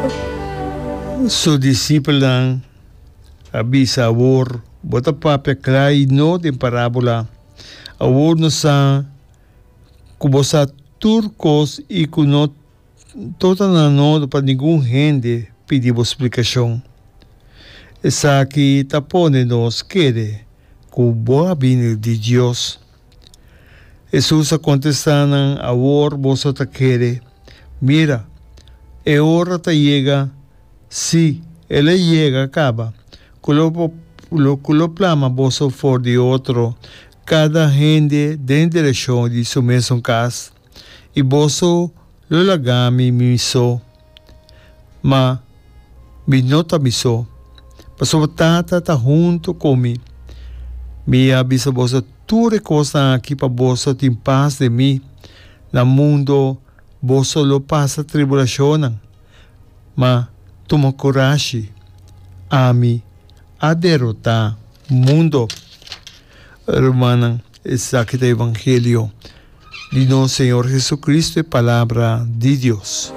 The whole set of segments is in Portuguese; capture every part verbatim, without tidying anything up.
Su discípulo lang abisa awor bota papia klay no de parábola awor no sa kubosa turcos e kuno toda na no para nenhum gente pedir explicação. Essa aqui tapone nos quer com boa vinda de Deus. Jesus contestando awor bosa ta quer mira é hora ta chega. Si, ela chega, acaba. Culo, culo, culo plama boso for de outro, cada gente den direção de seu mesmo caso. E boso lo lagami miso. Ma, minota miso. Paso tata ta junto comi. Mi avisa boso tutte cose aqui para boso tem paz de mim. Na mundo, boso lo passa tribulação. Ma, toma coragem, ame, a derrotar mundo. Hermana, esse aqui é o Evangelho de nosso Senhor Jesucristo, é palavra de Deus.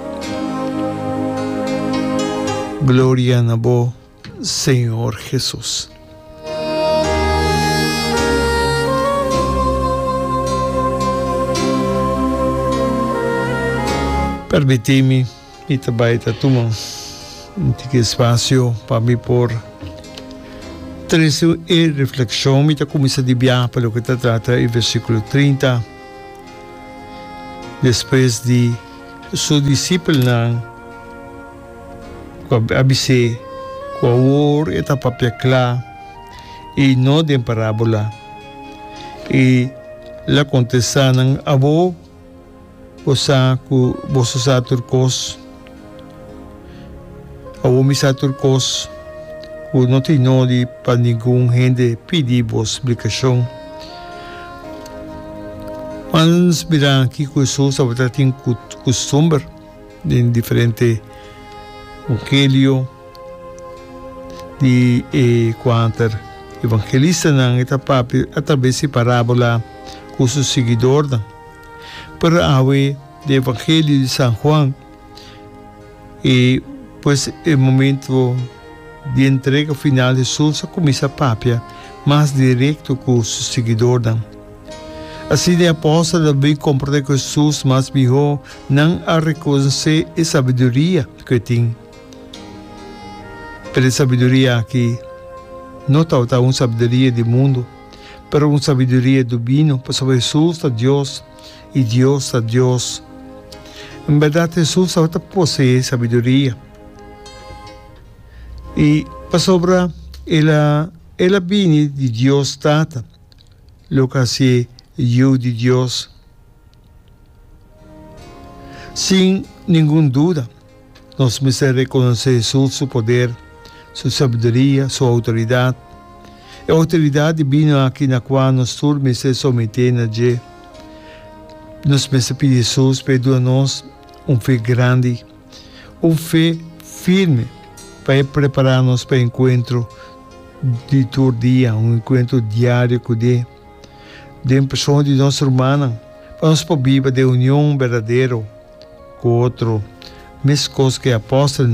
Glória a vós, Senhor Jesus. Permite-me, e também a tua que espaço para me pôr três e reflexão me começa a diviar pelo que trata o versículo trinta depois de seu discípulo não abise com a or eta papia clara e não de parábola e la contesta ng abo bosa ku boso sa turcos ao misa turcos, o não tem nome para nenhum gente pedir explicação. Mas mira aqui que Jesus tem costume em diferente evangelho de eh, quanto evangelista não etapa através de parábola com seus seguidores. Para a do evangelho de São João e pues el momento de entrega final de Jesus começa a papia mais direto com os seguidores. Assim, o apóstolo também compreende que Jesus mais melhor não a reconhecer a sabedoria que tem. Pela sabedoria aqui, não está uma sabedoria do mundo, mas uma sabedoria divina, porque Jesus é Deus e Deus é Deus. Em verdade, Jesus possui sabedoria. E para sobra, ela, ela vem de Deus Tata, lo que é eu de Deus. Sem nenhuma dúvida, nós precisamos reconhecer Jesus, seu poder, sua sabedoria, sua autoridade. A autoridade divina aqui na qual nós turmos se sometemos a Deus. Nós precisamos pedir Jesus, perdoa-nos, uma fé grande, uma fé firme, para preparar-nos para o encontro de todo dia, um encontro diário com Deus, de pessoa de nossa irmã, para nós poder viver de união verdadeira com o outro, mesmo coisa que apóstolo.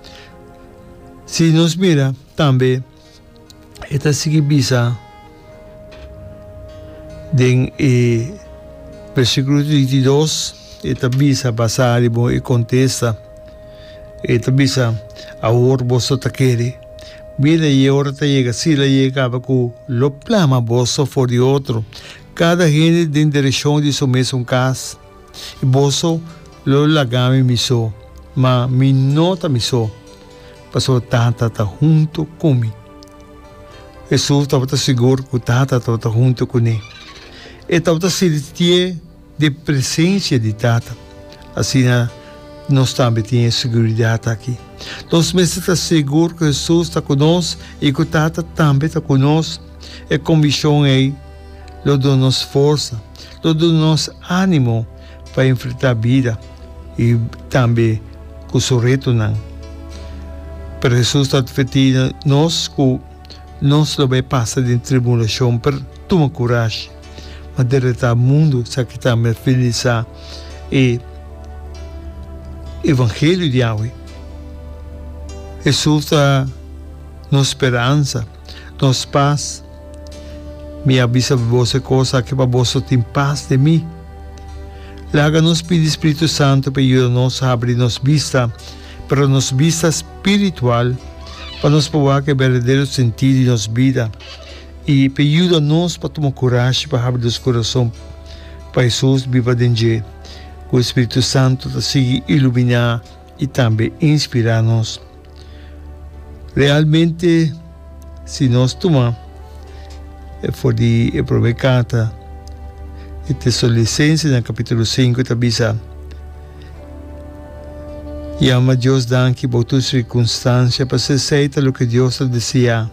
Se nos mira também, esta seguibisa, em eh, versículo trinta e dois, esta bisa passar e contesta, esta bisa ahora vos te quiere. Mira, y ahora te llega, si la llegaba con lo plama vos for de otro. Cada gente de dirección de su mesmo caso. Y vos lo lagame miso, ma mi nota miso. Pasó tata ta junto conmigo. Jesús estaba seguro que tata estaba junto con él. Estaba sentia de presença de tata. Assim, nós também temos segurança aqui. Nós estamos seguros que Jesus está conosco e que o Tata também está conosco. E com missão aí, Ele dá-nos força, Ele dá-nos ânimo para enfrentar a vida e também com o seu reto. Para Jesus está advertindo nós que nós não vai passar de tribulação, para tomar coragem, mas derrotar o mundo, sabe que também feliz e Evangelho de Yahweh. Jesus dá nos esperança, nos paz. Me avisa você coisa que para você tem paz de mim. Laga-nos pelo Espírito Santo para ajudar-nos a abrir nos vista, para nos vista espiritual, para nos provar que é verdadeiro sentido de nos vida. E para ajudar-nos para tomar coragem para abrir os corações para Jesus viva dentro. O Espírito Santo para seguir iluminar e também inspirar-nos. Realmente, se nós tomamos e for de aproveitar e Tessalonicenses no capítulo cinco também chama Deus danke por todas as circunstâncias para se aceitar o que Deus deseja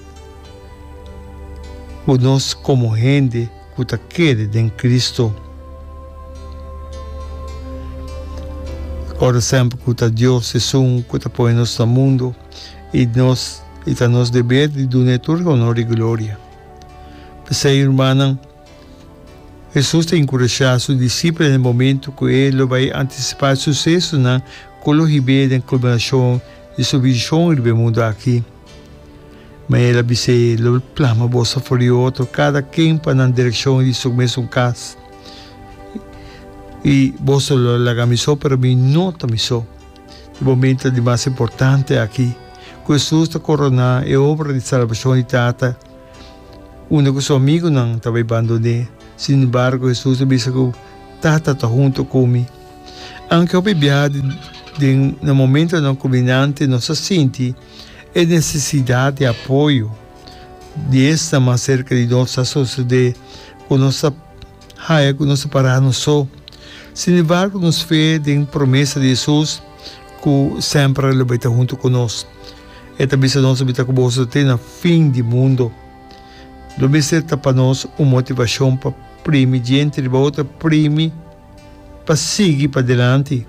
por nós como gente que quer em Cristo. Ora sempre que Deus é um que põe nos no mundo e nós e está nos dever de dar todo honor e glória. Para irmã, Jesus tem encorajado seus discípulos no momento que ele vai antecipar sucesso na coloribé da culminação de sua visão e do mundo aqui. Mas ele disse, ele plama você for outro, cada quem para na direção de seu mesmo caso. E você lo lagamisou para mim não tamisou. O momento de mais importante aqui, que Jesus está coronando a obra de salvação de Tata. Um dos seus amigos não estava abandonado. Sin embargo, Jesus disse que Tata está junto comigo. Anche o viagem no momento não combinante, nós sentimos a necessidade de apoio de estar mais cerca de nossa sociedade, com nossa raia, com nossa parada só. Sin embargo, nos fé de promessa de Jesus que sempre ele vai estar junto conosco. E também se nós vamos estar com você até no fim do mundo. Deve ser para nós uma motivação para prime diante de outra prime para seguir para adelante.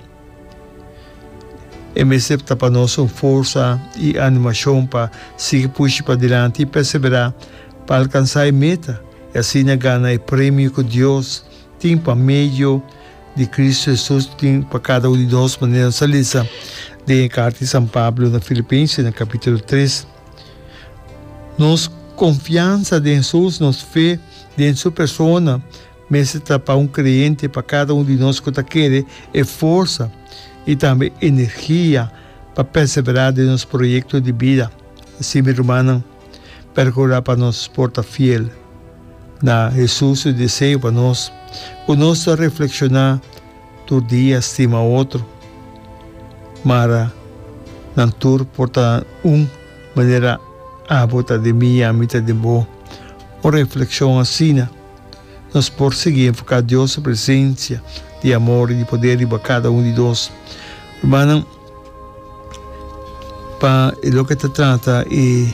E me serve para nós uma força e animação para seguir puxar para adelante e perseverar para alcançar a meta. E assim ganhar o prêmio que Deus tem para meio de Cristo Jesus, tem para cada um de nós, maneira salisa de carta de São Pablo na Filipenses, no capítulo três. Nos confiança em Jesus, nos fé em sua pessoa, mas para um crente, para cada um de nós que quer, é força e também energia para perseverar em nosso projeto de vida. Assim, meu irmão, percorrer para nós porta fiel. Na Jesus, o desejo para nós, o nosso reflexionar todo dia, estima outro, mas não tur porta um maneira a bota de mim, a mita de bom. Uma reflexão assim, nós por seguir enfocar Deus a presença de amor e de poder para cada um de nós. Irmão, para o que se trata e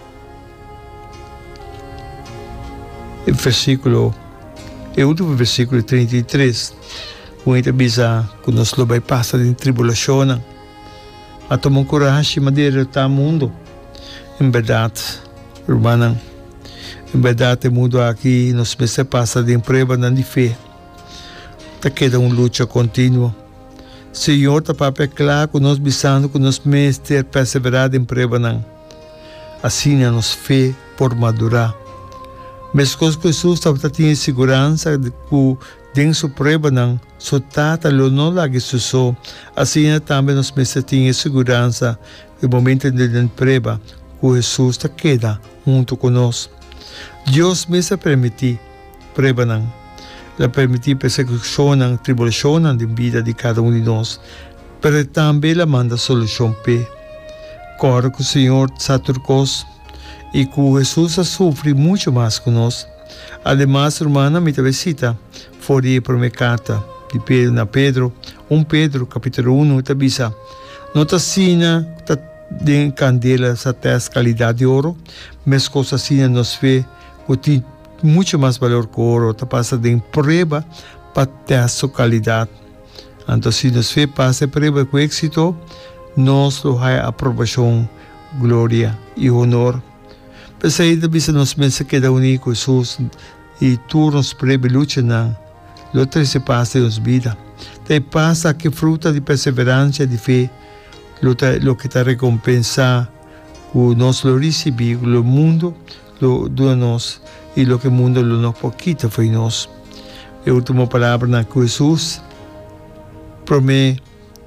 o versículo, o último versículo trinta e três, onde avisa que nós lo vai passar em tribulação, a tomar coragem para derrotar o mundo. Em verdade, irmã, em verdade, o mundo aqui nos passa de prova de fé. Está queda uma luta contínua. Senhor, está para claro que nós bisando que nós mestre perseverar em prova não. Assim a nos fé por madurar. Mas que Jesus está tendo segurança de que dentro sua prova não, só tata lo não lagi suso. Assim também nós mestre temos segurança no momento de prova que Jesus está queda junto conosco. Deus mesmo permite prova não. Ele permite persecução, tribulação na vida de cada um de nós, mas também ele manda solução para. Claro que o Senhor está turcos e que Jesus sofre muito mais que nós. Ademais, irmã, me visita fora para minha carta de Pedro, na Pedro, um Pedro, capítulo um, está bisa. Nota sina, está de candela, essa testa qualidade de ouro, mas coisa assim nos vê que tem muito mais valor que o ouro, está passando em prova para ter sua qualidade. Então, se nos vê passar prova com êxito, nós lo hay aprovação, glória e honor. Mas aí, bisa nos pensa que da único Jesus e tu nos preva luta na outra se passa em nossa vida. Daí passa que fruta de perseverança, de fé, lo, ta, lo que te recompensa, que nos lo recibí, lo mundo lo dá-nos, e lo que o mundo lo nos poquito foi nós. A última palavra na que Jesus promete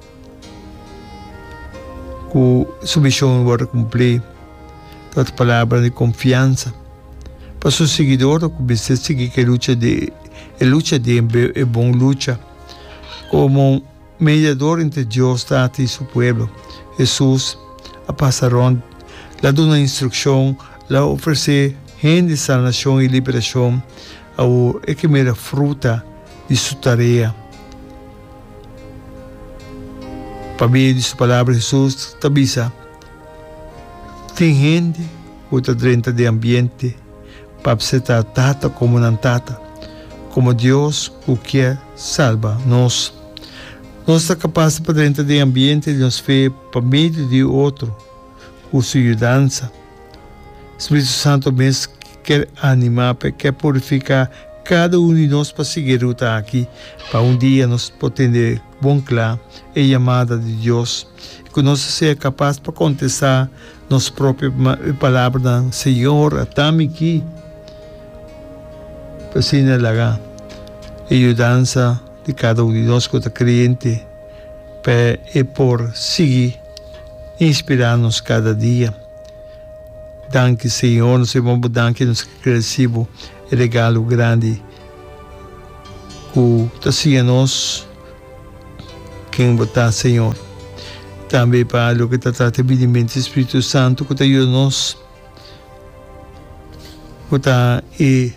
que sua missão vai cumprir. Toda palavra de confiança para seus seguidores, que você seguir que luta de a luta de é bom luta como mediador entre Deus e seu povo. Jesus a passaram lá dá uma instrução, lá oferece gente salvação e liberação ao é que mera fruta de sua tarefa. Para meio de sua palavra, Jesus te avisa: tem gente que está dentro do ambiente para você estar tata como não tata, como Deus o quer salva nós. Nós estamos capazes para dentro do ambiente de nos ver para meio de outro, com sua ajudança. O Espírito Santo mesmo quer animar, quer purificar cada um de nós para seguir o tá aqui, para um dia nós poder bom claro a chamada de Deus, que nós seja capaz para contestar nossa própria palavra, Senhor, atame aqui, para sinalar a ajudança de cada um de nós que é crente, para e por seguir, inspirar-nos cada dia. Danke, Senhor, nós vamos danke, nós recebemos o regalo grande que está a nós, quem botar, Senhor. Também para o que está tratando do Espírito Santo, que está ajuda nós, que está em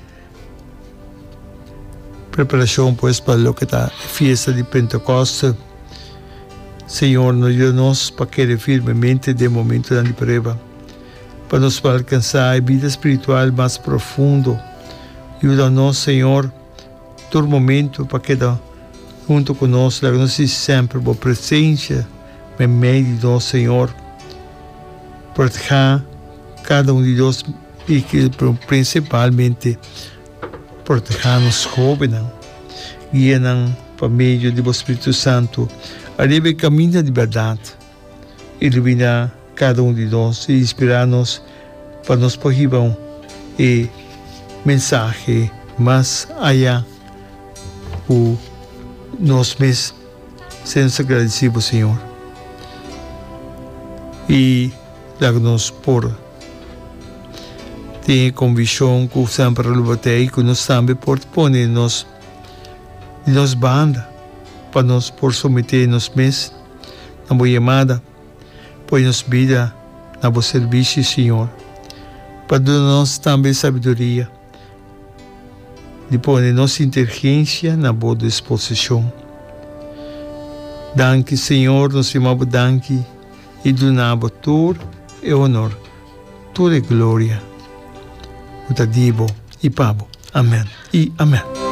preparação pois, para o que está a festa de Pentecostes. Senhor, nos ajuda nós para querer firmemente de momento da prova, para nos alcançar a vida espiritual mais profundo. Ajuda-nos, Senhor, todo momento para quedar junto conosco, que nós sempre boa presença em meio de nós, Senhor. Proteger cada um de nós e que principalmente proteger os jovens, guiar por meio do Espírito Santo a livre caminho de verdade, iluminar cada um de nós e inspirar-nos para nos porribar e mensagem mais allá o nós mesmos sermos agradecidos, Senhor, e dar-nos por ter convicção que sempre levantei que nós também por poner nos nos banda para nós por submeter nós mesmos na boa chamada, põe nos vida na vosso serviço, Senhor, para dar-nos também sabedoria de pôr nossa inteligência na boa disposição. Danke, Senhor, nós chamamos danke e donamos todo e honor, toda glória, o Tadibo e Pabo. Amém e amém.